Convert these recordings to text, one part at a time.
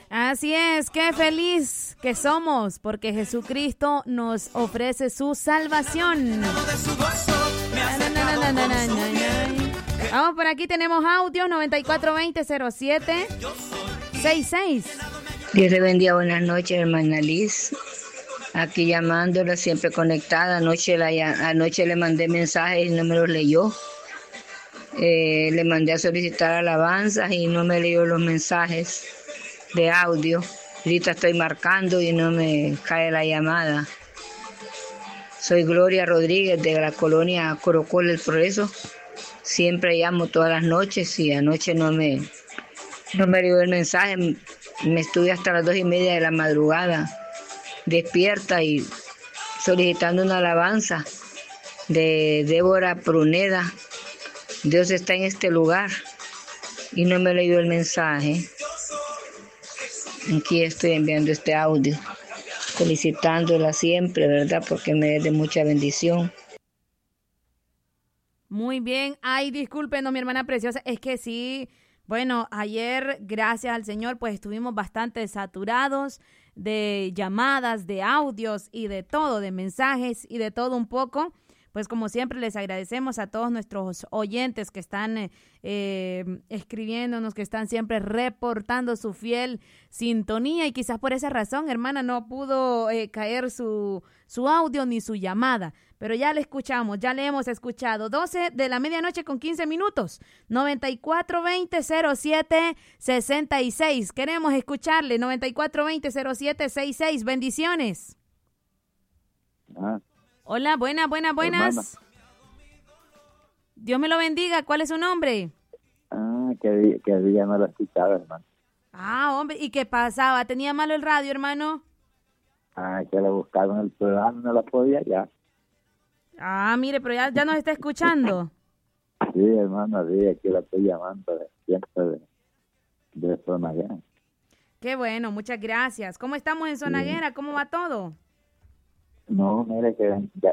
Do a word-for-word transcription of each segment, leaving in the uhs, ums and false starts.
Así es, qué feliz que somos porque Jesucristo nos ofrece su salvación. Vamos, por aquí tenemos audios noventa y cuatro veinte cero siete sesenta y seis. Dios le bendiga, buenas noches, hermana Liz. Aquí llamándola, siempre conectada. Anoche, la, anoche le mandé mensajes y no me los leyó. Eh, le mandé a solicitar alabanzas y no me leyó los mensajes de audio. Ahorita estoy marcando y no me cae la llamada. Soy Gloria Rodríguez de la colonia Corocol del Progreso. Siempre llamo todas las noches y anoche no me, no me llegó el mensaje. Me estuve hasta las dos y media de la madrugada despierta y solicitando una alabanza de Débora Pruneda. Dios está en este lugar y no me leyó el mensaje. Aquí estoy enviando este audio, felicitándola siempre, ¿verdad? Porque me es de mucha bendición. Muy bien. Ay, discúlpenos, mi hermana preciosa. Es que sí, bueno, ayer, gracias al Señor, pues estuvimos bastante saturados de llamadas, de audios y de todo, de mensajes y de todo un poco. Pues como siempre les agradecemos a todos nuestros oyentes que están eh, eh, escribiéndonos, que están siempre reportando su fiel sintonía y quizás por esa razón, hermana, no pudo eh, caer su, su audio ni su llamada, pero ya le escuchamos, ya le hemos escuchado. doce de la medianoche con quince minutos, noventa y cuatro veinte cero siete sesenta y seis. Queremos escucharle, noventa y cuatro veinte cero siete sesenta y seis. Bendiciones. Ah. Hola, buenas, buenas, buenas. Hermana. Dios me lo bendiga. ¿Cuál es su nombre? Ah, que, que día no la escuchaba, hermano. Ah, hombre, ¿y qué pasaba? ¿Tenía malo el radio, hermano? Ah, que la buscaba en el programa, no la podía ya. Ah, mire, pero ya, ya nos está escuchando. Sí, hermano, sí, aquí la estoy llamando de, siempre de, de Sonaguera. Qué bueno, muchas gracias. ¿Cómo estamos en Sonaguera? Sí. ¿Cómo va todo? No, mire que ya.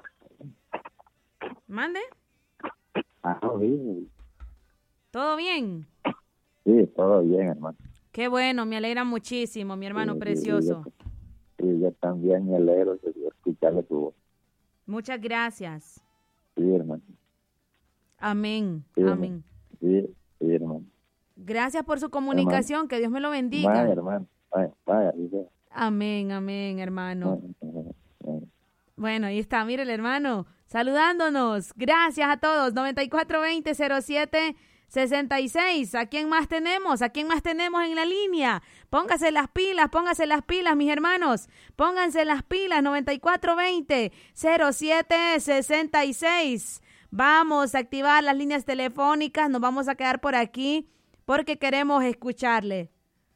¿Mande? Ah, sí. ¿Todo bien? Sí, todo bien, hermano. Qué bueno, me alegra muchísimo, mi hermano sí, precioso. Sí, yo, sí, yo también me alegro de escucharle tu voz. Muchas gracias. Sí, hermano. Amén, sí, amén. Sí, sí, hermano. Gracias por su comunicación, hermano. Que Dios me lo bendiga. Vaya, hermano, vaya, vaya. vaya. Amén, amén, hermano. Vaya, vaya. Bueno, ahí está, mire el hermano, saludándonos. Gracias a todos. noventa y cuatro veinte cero siete sesenta y seis. ¿A quién más tenemos? ¿A quién más tenemos en la línea? Póngase las pilas, póngase las pilas, mis hermanos. Pónganse las pilas, noventa y cuatro veinte cero siete sesenta y seis. Vamos a activar las líneas telefónicas. Nos vamos a quedar por aquí porque queremos escucharle.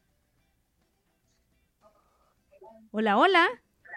Hola, hola.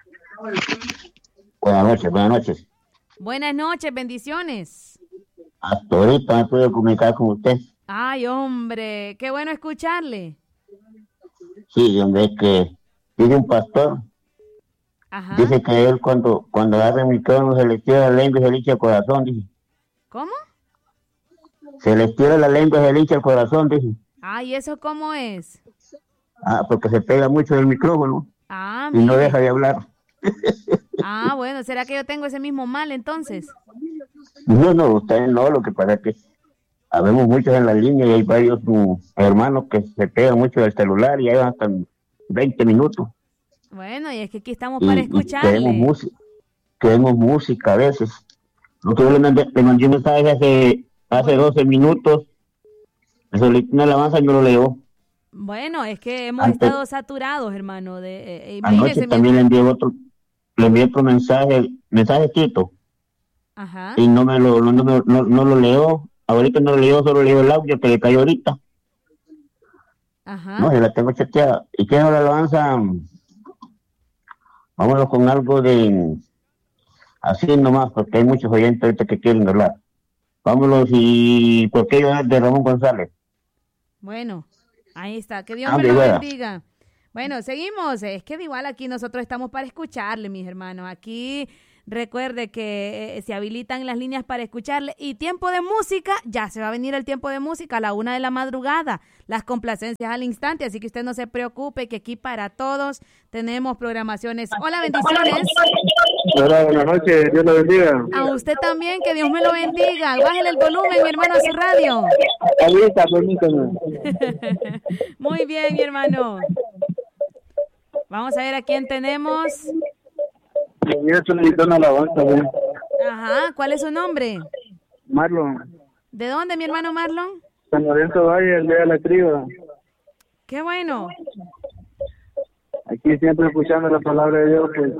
Buenas noches, buenas noches. Buenas noches, bendiciones. Hasta ahorita me puedo comunicar con usted. Ay, hombre, qué bueno escucharle. Sí, hombre, es que tiene un pastor. Ajá. Dice que él cuando, cuando agarra el micrófono se le estira la lengua y se le hincha el corazón, dice. ¿Cómo? Se le estira la lengua y se le hincha el corazón, dice. Ah, ¿y eso cómo es? Ah, porque se pega mucho del micrófono. Ah, y mire. no deja de hablar. Ah, bueno, ¿será que yo tengo ese mismo mal entonces? No, no, usted no, lo que pasa es que habemos muchos en la línea y hay varios um, hermanos que se pegan mucho del celular y hay hasta veinte minutos. Bueno, y es que aquí estamos y, para escucharle. Queremos música, queremos música a veces. Nosotros le mandé, le mandé un mensaje hace, hace doce minutos, me solicitó una alabanza y no lo leo. Bueno, es que hemos Antes, estado saturados, hermano. De, eh, anoche también le envié otro, le envié otro mensaje, mensaje escrito. Ajá. Y no me lo, no, no, no, no lo leo. Ahorita no lo leo, solo leo el audio que le cayó ahorita. Ajá. No, yo la tengo chateada. ¿Y qué es la alabanza? Vámonos con algo de así nomás, porque hay muchos oyentes ahorita que quieren hablar. Vámonos y ¿por qué yo de Ramón González? Bueno, ahí está. Que Dios ah, me lo buena. bendiga. Bueno, seguimos. Es que igual aquí nosotros estamos para escucharle, mis hermanos. Aquí recuerde que eh, se habilitan las líneas para escucharle. Y tiempo de música, ya se va a venir el tiempo de música a la una de la madrugada. Las complacencias al instante, así que usted no se preocupe, que aquí para todos tenemos programaciones. Hola, bendiciones. Hola, buenas noches, Dios lo bendiga. A usted también, que Dios me lo bendiga. Bájale el volumen, mi hermano, a su radio. Ahorita, permítame. Muy bien, mi hermano. Vamos a ver a quién tenemos. Yo solicito una alabanza, ¿eh? Ajá, ¿cuál es su nombre? Marlon. ¿De dónde, mi hermano Marlon? San Lorenzo Valle, el día de la tribu. Qué bueno. Aquí siempre escuchando la palabra de Dios. Pues.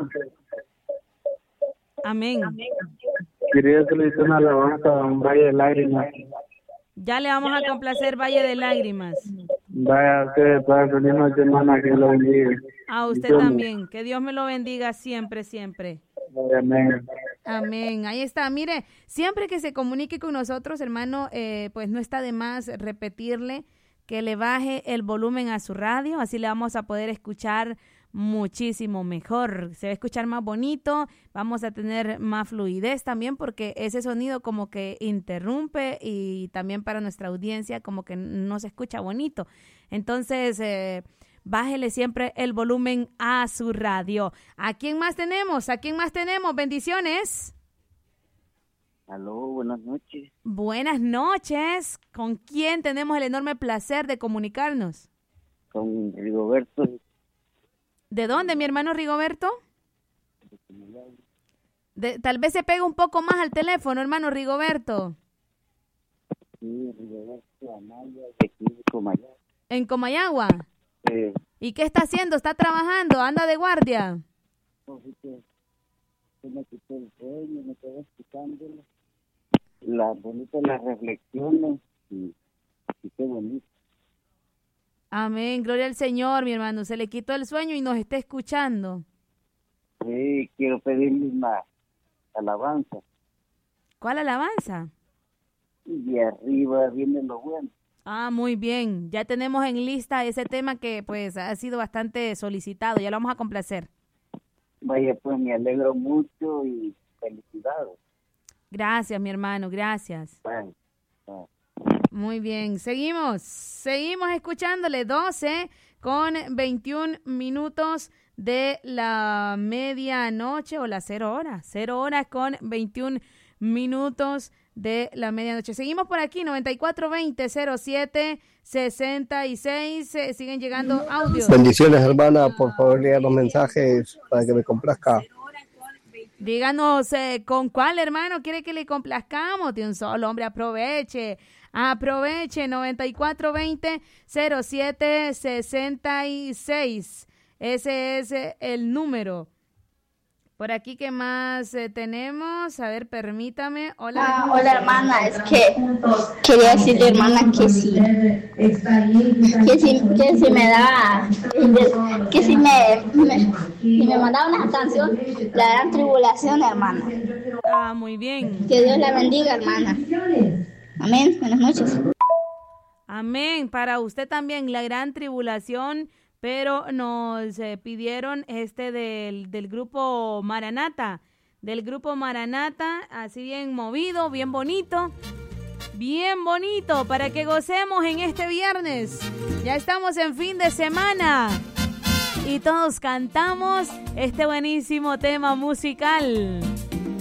Amén. Quería solicitar una alabanza a un Valle de Lágrimas. Ya le vamos a complacer Valle de Lágrimas. Vaya a usted, para feliz noche, hermana, que lo bendiga. A usted también, que Dios me lo bendiga siempre, siempre. Amén. Amén. Ahí está. Mire, siempre que se comunique con nosotros, hermano, eh, pues no está de más repetirle que le baje el volumen a su radio, así le vamos a poder escuchar muchísimo mejor. Se va a escuchar más bonito, vamos a tener más fluidez también, porque ese sonido como que interrumpe y también para nuestra audiencia como que no se escucha bonito. Entonces, eh, bájele siempre el volumen a su radio. ¿A quién más tenemos? ¿A quién más tenemos? Bendiciones. Aló, buenas noches. Buenas noches. ¿Con quién tenemos el enorme placer de comunicarnos? Con Rigoberto. ¿De dónde, mi hermano Rigoberto? De, tal vez se pega un poco más al teléfono, hermano Rigoberto. Sí, Rigoberto Amaya, de aquí de Comayagua. ¿En Comayagua? Sí. ¿Y qué está haciendo? ¿Está trabajando? ¿Anda de guardia? No, sí que se me quitó el sueño, me quedé escuchándolo. Las bonitas las reflexiones y, y qué bonito. Amén, gloria al Señor, mi hermano. Se le quitó el sueño y nos está escuchando. Sí, quiero pedirle una alabanza. ¿Cuál alabanza? Y de arriba viene lo bueno. Ah, muy bien. Ya tenemos en lista ese tema que pues ha sido bastante solicitado. Ya lo vamos a complacer. Vaya, pues me alegro mucho y felicidades. Gracias, mi hermano, gracias. Bueno, bueno. Muy bien, seguimos, seguimos escuchándole. Doce con veintiún minutos de la medianoche o la cero horas, cero horas con veintiún minutos de la medianoche. Seguimos por aquí, noventa y cuatro veinte cero siete sesenta y seis, eh, siguen llegando audios. Bendiciones, hermana, por favor lea los mensajes para que me complazca. Díganos, eh, ¿con cuál hermano quiere que le complazcamos? De un solo, hombre, aproveche, aproveche, noventa y cuatro veinte cero siete sesenta y seis. Ese es eh, el número. Por aquí, ¿qué más eh, tenemos? A ver, permítame. Hola. Ah, hola, hermana. Es que quería decirle, hermana, que sí. Que sí, que si me da, que si me, me, si me mandaba una canción, la gran tribulación, hermana. Ah, muy bien. Que Dios la bendiga, hermana. Amén. Buenas noches. Amén. Para usted también, la gran tribulación. Pero nos eh, pidieron este del, del grupo Maranata, del grupo Maranata, así bien movido, bien bonito, bien bonito, para que gocemos en este viernes. Ya estamos en fin de semana y todos cantamos este buenísimo tema musical.